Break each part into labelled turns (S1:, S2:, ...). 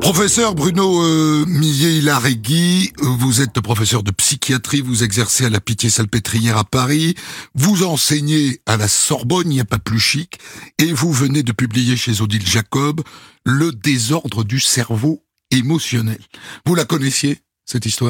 S1: Professeur Bruno Millet-Larrégui, vous êtes professeur de psychiatrie, vous exercez à la Pitié-Salpêtrière à Paris, vous enseignez à la Sorbonne, il n'y a pas plus chic, et vous venez de publier chez Odile Jacob « Le désordre du cerveau émotionnel ». Vous la connaissiez, cette histoire ?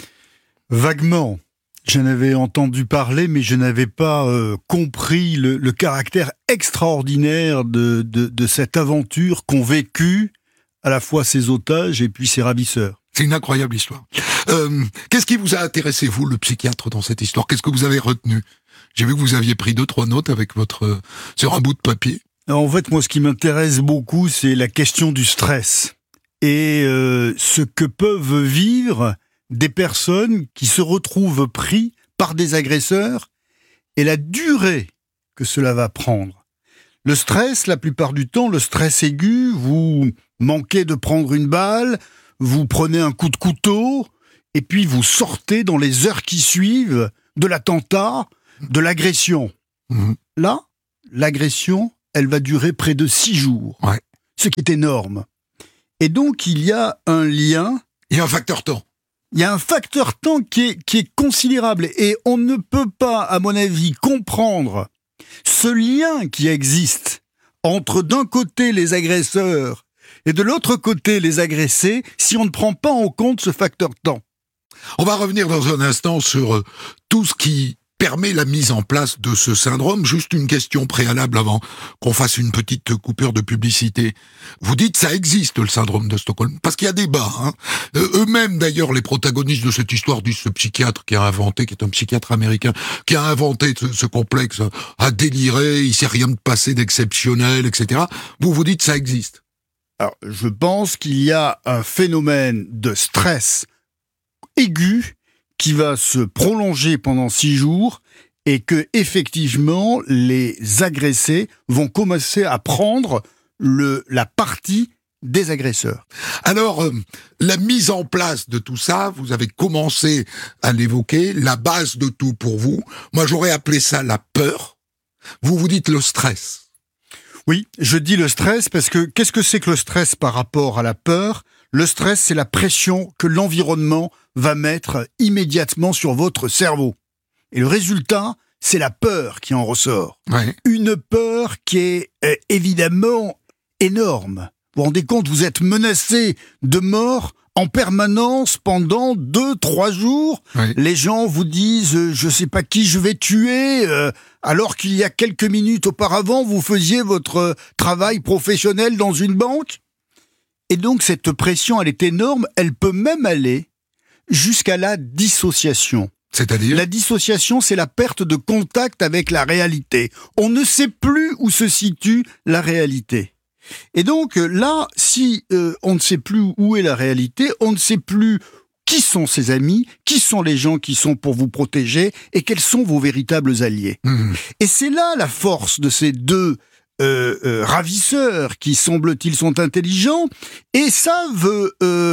S2: Vaguement. J'en avais entendu parler, mais je n'avais pas compris le caractère extraordinaire de cette aventure qu'ont vécu à la fois ses otages et puis ses ravisseurs.
S1: C'est une incroyable histoire. Qu'est-ce qui vous a intéressé, vous, le psychiatre, dans cette histoire ? Qu'est-ce que vous avez retenu ? J'ai vu que vous aviez pris 2-3 notes sur un bout de papier.
S2: Alors, en fait, moi, ce qui m'intéresse beaucoup, c'est la question du stress et ce que peuvent vivre des personnes qui se retrouvent pris par des agresseurs et la durée que cela va prendre. Le stress, la plupart du temps, le stress aigu, vous manquez de prendre une balle, vous prenez un coup de couteau, et puis vous sortez dans les heures qui suivent de l'attentat, de l'agression.
S1: Mmh.
S2: Là, l'agression, elle va durer près de 6 jours,
S1: Ouais.
S2: ce qui est énorme. Et donc, il y a un lien.
S1: Il y a un facteur temps.
S2: Il y a un facteur temps qui est considérable et on ne peut pas, à mon avis, comprendre ce lien qui existe entre d'un côté les agresseurs et de l'autre côté les agressés si on ne prend pas en compte ce facteur temps.
S1: On va revenir dans un instant sur tout ce qui permet la mise en place de ce syndrome. Juste une question préalable avant qu'on fasse une petite coupure de publicité. Vous dites ça existe, le syndrome de Stockholm, parce qu'il y a débat. Eux-mêmes, d'ailleurs, les protagonistes de cette histoire disent ce psychiatre qui a inventé, qui est un psychiatre américain, qui a inventé ce complexe, a déliré, il s'est rien passé d'exceptionnel, etc. Vous dites ça existe.
S2: Alors, je pense qu'il y a un phénomène de stress aigu qui va se prolonger pendant 6 jours et que, effectivement, les agressés vont commencer à prendre la partie des agresseurs.
S1: Alors, la mise en place de tout ça, vous avez commencé à l'évoquer, la base de tout pour vous. Moi, j'aurais appelé ça la peur. Vous dites le stress.
S2: Oui, je dis le stress parce que qu'est-ce que c'est que le stress par rapport à la peur ? Le stress, c'est la pression que l'environnement va mettre immédiatement sur votre cerveau. Et le résultat, c'est la peur qui en ressort.
S1: Ouais.
S2: Une peur qui est évidemment énorme. Vous vous rendez compte, vous êtes menacé de mort en permanence pendant 2-3 jours.
S1: Ouais.
S2: Les gens vous disent je sais pas qui je vais tuer, alors qu'il y a quelques minutes auparavant, vous faisiez votre travail professionnel dans une banque. Et donc cette pression, elle est énorme, elle peut même aller jusqu'à la dissociation.
S1: C'est-à-dire ?
S2: La dissociation, c'est la perte de contact avec la réalité. On ne sait plus où se situe la réalité. Et donc là, si on ne sait plus où est la réalité, on ne sait plus qui sont ses amis, qui sont les gens qui sont pour vous protéger et quels sont vos véritables alliés.
S1: Mmh.
S2: Et c'est là la force de ces deux ravisseurs qui, semble-t-il, sont intelligents et savent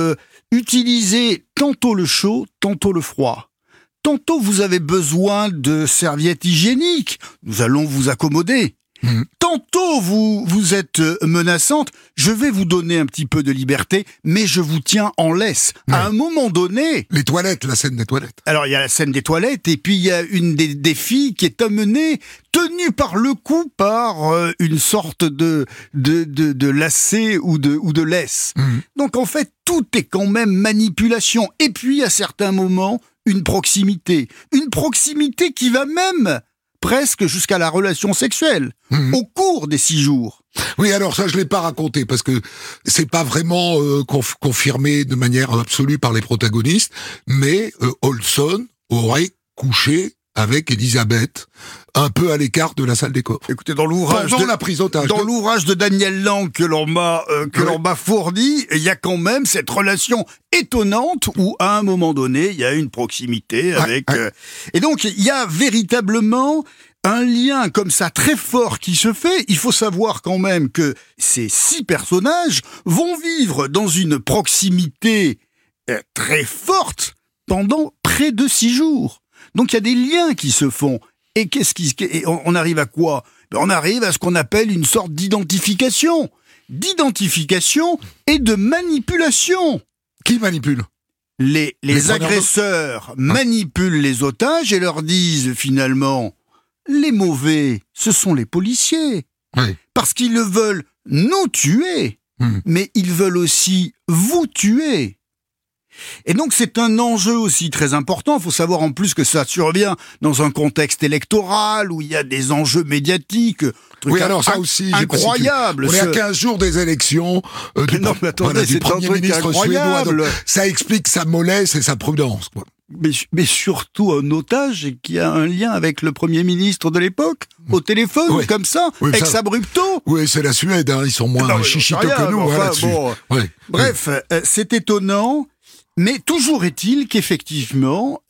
S2: utiliser tantôt le chaud, tantôt le froid. Tantôt vous avez besoin de serviettes hygiéniques, nous allons vous accommoder.
S1: Mmh.
S2: Tantôt vous êtes menaçante, je vais vous donner un petit peu de liberté, mais je vous tiens en laisse.
S1: Ouais.
S2: À un moment donné...
S1: Les toilettes, la scène des toilettes.
S2: Alors, il y a la scène des toilettes, et puis il y a une des filles qui est amenée, tenue par le cou, par une sorte de lacet ou de laisse.
S1: Mmh.
S2: Donc, en fait, tout est quand même manipulation. Et puis, à certains moments, une proximité. Une proximité qui va même presque jusqu'à la relation sexuelle, au cours des 6 jours.
S1: Oui, alors ça, je l'ai pas raconté, parce que c'est pas vraiment confirmé de manière absolue par les protagonistes, mais Olson aurait couché avec Elisabeth, un peu à l'écart de la salle des coffres.
S2: Écoutez, dans l'ouvrage
S1: Pendant la prise d'otage.
S2: Dans l'ouvrage de Daniel Lang que l'on m'a fourni, il y a quand même cette relation étonnante où, à un moment donné, il y a une proximité avec... et donc, il y a véritablement un lien comme ça très fort qui se fait. Il faut savoir quand même que ces 6 personnages vont vivre dans une proximité très forte pendant près de 6 jours. Donc il y a des liens qui se font. Et on arrive à quoi ? On arrive à ce qu'on appelle une sorte d'identification. d'identification et de manipulation.
S1: Qui manipule ?
S2: Les agresseurs manipulent les otages et leur disent finalement, les mauvais, ce sont les policiers.
S1: Oui.
S2: Parce qu'ils veulent nous tuer, mais ils veulent aussi vous tuer. Et donc c'est un enjeu aussi très important. Il faut savoir en plus que ça survient dans un contexte électoral où il y a des enjeux médiatiques.
S1: Oui, alors ça aussi,
S2: incroyable.
S1: On est à 15 jours des élections du Premier ministre suédois. Donc, ça explique sa mollesse et sa prudence, quoi.
S2: Mais surtout un otage qui a un lien avec le Premier ministre de l'époque, au téléphone, comme ça, ex abrupto.
S1: Oui, c'est la Suède, hein, ils sont moins chichiteux que nous là-dessus.
S2: Bref, c'est étonnant. Mais toujours est-il qu'effectivement,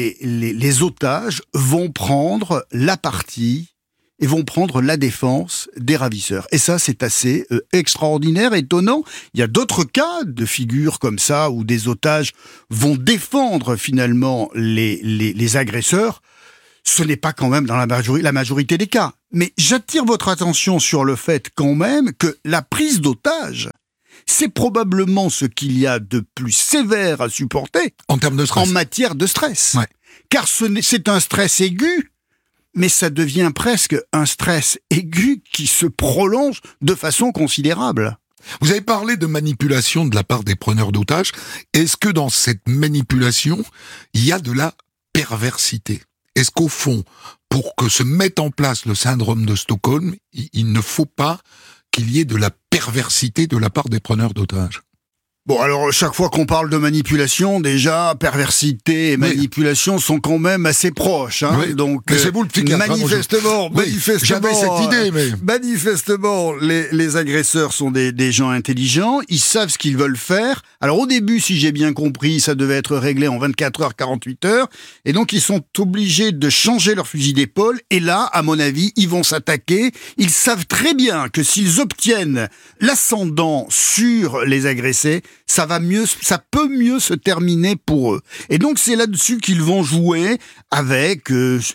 S2: les otages vont prendre la partie et vont prendre la défense des ravisseurs. Et ça, c'est assez extraordinaire, étonnant. Il y a d'autres cas de figures comme ça où des otages vont défendre finalement les agresseurs. Ce n'est pas quand même dans la majorité des cas. Mais j'attire votre attention sur le fait quand même que la prise d'otage, c'est probablement ce qu'il y a de plus sévère à supporter
S1: en termes de stress,
S2: en matière de stress.
S1: Ouais.
S2: Car c'est un stress aigu, mais ça devient presque un stress aigu qui se prolonge de façon considérable.
S1: Vous avez parlé de manipulation de la part des preneurs d'otages. Est-ce que dans cette manipulation, il y a de la perversité ? Est-ce qu'au fond, pour que se mette en place le syndrome de Stockholm, il ne faut pas qu'il y ait de la perversité de la part des preneurs d'otages?
S2: Bon, alors, chaque fois qu'on parle de manipulation, déjà, perversité et manipulation sont quand même assez proches, hein.
S1: Oui.
S2: Donc,
S1: mais c'est vous le psychiatre,
S2: manifestement,
S1: j'avais cette idée, mais...
S2: Manifestement, les agresseurs sont des gens intelligents, ils savent ce qu'ils veulent faire. Alors, au début, si j'ai bien compris, ça devait être réglé en 24 heures, 48 heures, et donc ils sont obligés de changer leur fusil d'épaule, et là, à mon avis, ils vont s'attaquer. Ils savent très bien que s'ils obtiennent l'ascendant sur les agressés, ça peut mieux se terminer pour eux. Et donc c'est là-dessus qu'ils vont jouer avec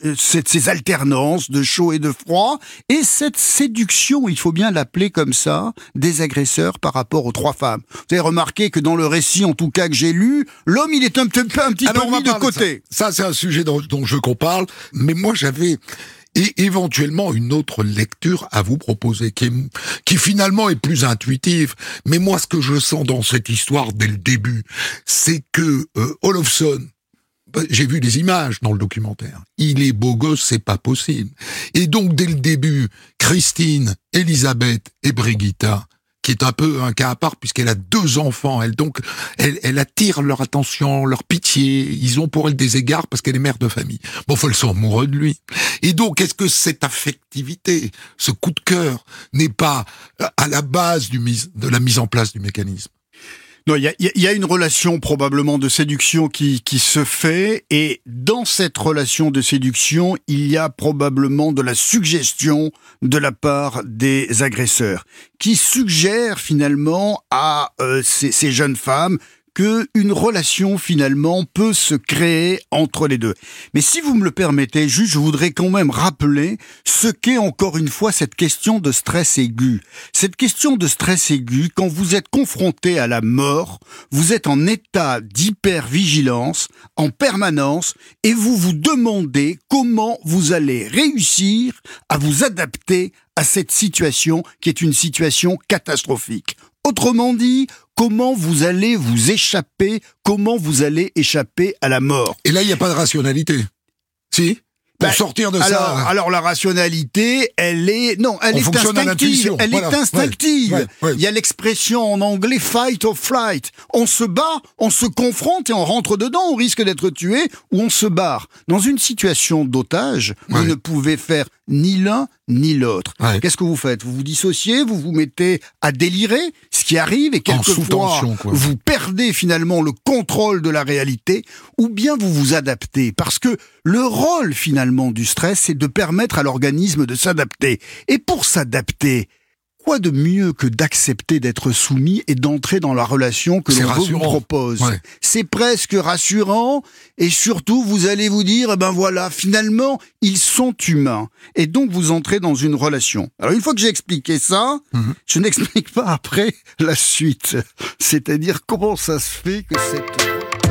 S2: ces alternances de chaud et de froid et cette séduction, il faut bien l'appeler comme ça, des agresseurs par rapport aux trois femmes. Vous avez remarqué que dans le récit, en tout cas que j'ai lu, l'homme il est un petit peu mis de côté.
S1: Ça c'est un sujet dont je veux qu'on parle, mais moi j'avais éventuellement une autre lecture à vous proposer, qui finalement est plus intuitive. Mais moi, ce que je sens dans cette histoire dès le début, c'est que Olofsson, j'ai vu des images dans le documentaire, il est beau gosse, c'est pas possible. Et donc, dès le début, Christine, Elisabeth et Brigitta, qui est un peu un cas à part puisqu'elle a 2 enfants, elle attire leur attention, leur pitié, ils ont pour elle des égards parce qu'elle est mère de famille. Bon, ils sont amoureux de lui. Et donc, est-ce que cette affectivité, ce coup de cœur, n'est pas à la base de la mise en place du mécanisme ?
S2: Non, il y a une relation probablement de séduction qui se fait, et dans cette relation de séduction, il y a probablement de la suggestion de la part des agresseurs, qui suggèrent finalement à ces jeunes femmes qu'une relation finalement peut se créer entre les deux. Mais si vous me le permettez, juste, je voudrais quand même rappeler ce qu'est encore une fois cette question de stress aigu. Cette question de stress aigu, quand vous êtes confronté à la mort, vous êtes en état d'hypervigilance en permanence et vous vous demandez comment vous allez réussir à vous adapter à cette situation qui est une situation catastrophique. Autrement dit, comment vous allez vous échapper, comment vous allez échapper à la mort.
S1: Et là, il n'y a pas de rationalité. Si ? Pour sortir de ça.
S2: Alors la rationalité, elle est instinctive. Elle est instinctive.
S1: Ouais.
S2: Il y a l'expression en anglais fight or flight. On se bat, on se confronte et on rentre dedans, on risque d'être tué ou on se barre. Dans une situation d'otage, vous ne pouvez faire ni l'un ni l'autre. Qu'est-ce que vous faites ? Vous vous dissociez, vous vous mettez à délirer, ce qui arrive, et quelquefois vous perdez finalement le contrôle de la réalité, ou bien vous vous adaptez, parce que le rôle finalement du stress, c'est de permettre à l'organisme de s'adapter. Et pour s'adapter, quoi de mieux que d'accepter d'être soumis et d'entrer dans la relation que
S1: C'est
S2: l'on vous
S1: rassurant.
S2: propose?
S1: Ouais.
S2: C'est presque rassurant, et surtout, vous allez vous dire, eh ben voilà, finalement, ils sont humains. Et donc, vous entrez dans une relation. Alors, une fois que j'ai expliqué ça, je n'explique pas après la suite. C'est-à-dire comment ça se fait que cette